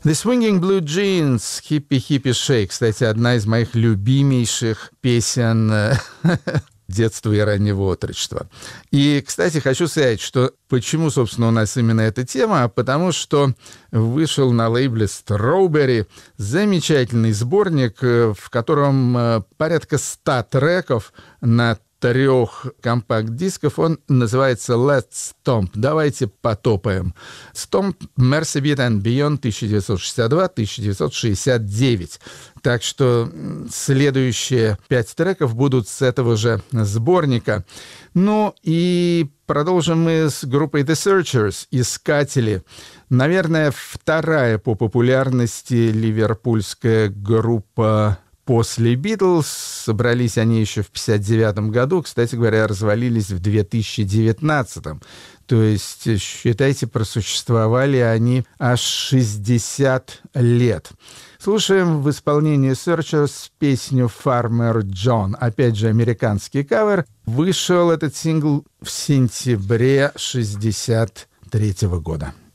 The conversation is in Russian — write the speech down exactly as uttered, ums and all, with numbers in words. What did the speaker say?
The Swinging Blue Jeans, Hippie Hippie Shake. Кстати, одна из моих любимейших песен детства и раннего отрочества. И, кстати, хочу сказать, что почему, собственно, у нас именно эта тема, а потому что вышел на лейбле Strawberry замечательный сборник, в котором порядка ста треков на трех компакт-дисков. Он называется Let's Stomp. Давайте потопаем. Stomp, Mercy Beat and Beyond тысяча девятьсот шестьдесят два - тысяча девятьсот шестьдесят девять. Так что следующие пять треков будут с этого же сборника. Ну и продолжим мы с группой The Searchers, «Искатели». Наверное, вторая по популярности ливерпульская группа после «Битлз». Собрались они еще в пятьдесят девятом году. Кстати говоря, развалились в две тысячи девятнадцатом. То есть, считайте, просуществовали они аж шестьдесят лет. Слушаем в исполнении Searchers песню «Farmer John». Опять же, американский кавер. Вышел этот сингл в сентябре шестьдесят третьего года.